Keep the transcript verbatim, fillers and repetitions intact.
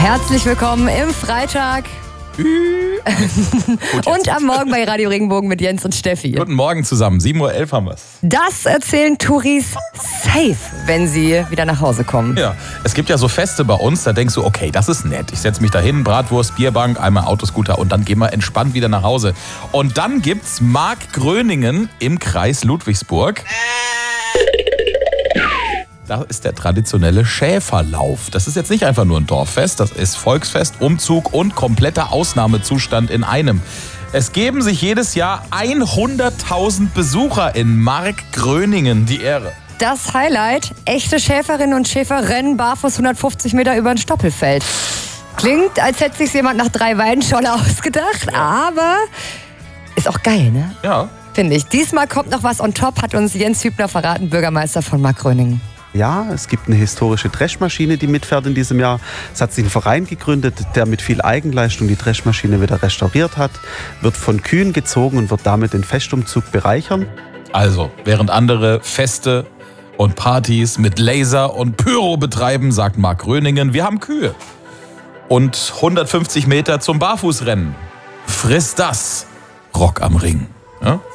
Herzlich willkommen im Freitag. Und am Morgen bei Radio Regenbogen mit Jens und Steffi. Guten Morgen zusammen, sieben Uhr elf haben wir es. Das erzählen Touris safe, wenn sie wieder nach Hause kommen. Ja, es gibt ja so Feste bei uns, da denkst du, okay, das ist nett. Ich setze mich da hin, Bratwurst, Bierbank, einmal Autoscooter und dann gehen wir entspannt wieder nach Hause. Und dann gibt's Markgröningen im Kreis Ludwigsburg. Da ist der traditionelle Schäferlauf. Das ist jetzt nicht einfach nur ein Dorffest, das ist Volksfest, Umzug und kompletter Ausnahmezustand in einem. Es geben sich jedes Jahr hunderttausend Besucher in Markgröningen die Ehre. Das Highlight, echte Schäferinnen und Schäfer rennen barfuß hundertfünfzig Meter über ein Stoppelfeld. Klingt, als hätte sich jemand nach drei Weidenschorle ausgedacht, aber ist auch geil, ne? Ja. Finde ich. Diesmal kommt noch was on top, hat uns Jens Hübner verraten, Bürgermeister von Markgröningen. Ja, es gibt eine historische Dreschmaschine, die mitfährt in diesem Jahr. Es hat sich ein Verein gegründet, der mit viel Eigenleistung die Dreschmaschine wieder restauriert hat, wird von Kühen gezogen und wird damit den Festumzug bereichern. Also, während andere Feste und Partys mit Laser und Pyro betreiben, sagt Markgröningen, wir haben Kühe. Und hundertfünfzig Meter zum Barfußrennen. Friss das, Rock am Ring. Ja?